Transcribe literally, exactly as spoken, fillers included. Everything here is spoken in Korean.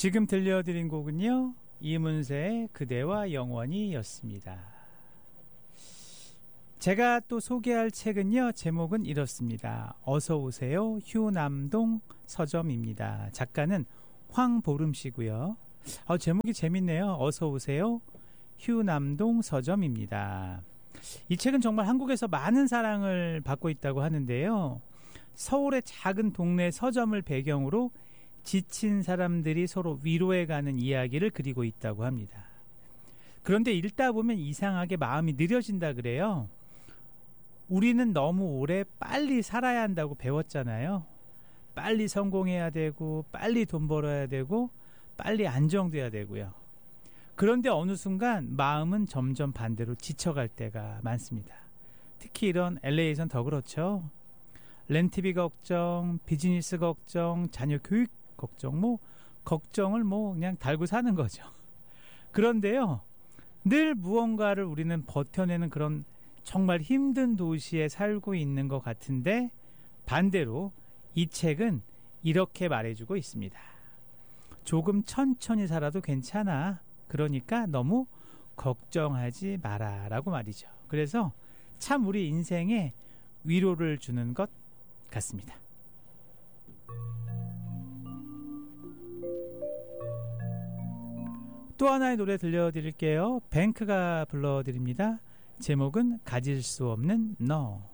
지금 들려드린 곡은요, 이문세의 그대와 영원히 였습니다. 제가 또 소개할 책은요, 제목은 이렇습니다. 어서오세요 휴남동 서점입니다. 작가는 황보름씨고요. 어, 제목이 재밌네요. 어서오세요 휴남동 서점입니다. 이 책은 정말 한국에서 많은 사랑을 받고 있다고 하는데요. 서울의 작은 동네 서점을 배경으로 지친 사람들이 서로 위로해가는 이야기를 그리고 있다고 합니다. 그런데 읽다 보면 이상하게 마음이 느려진다 그래요. 우리는 너무 오래 빨리 살아야 한다고 배웠잖아요. 빨리 성공해야 되고, 빨리 돈 벌어야 되고, 빨리 안정돼야 되고요. 그런데 어느 순간 마음은 점점 반대로 지쳐갈 때가 많습니다. 특히 이런 엘에이에선 더 그렇죠. 렌트비 걱정, 비즈니스 걱정, 자녀 교육 걱정, 뭐 걱정을 뭐 그냥 달고 사는 거죠. 그런데요, 늘 무언가를 우리는 버텨내는 그런 정말 힘든 도시에 살고 있는 것 같은데, 반대로 이 책은 이렇게 말해주고 있습니다. 조금 천천히 살아도 괜찮아. 그러니까 너무 걱정하지 마라 라고 말이죠. 그래서 참 우리 인생에 위로를 주는 것 같습니다. 또 하나의 노래 들려드릴게요. 뱅크가 불러드립니다. 제목은 가질 수 없는 너.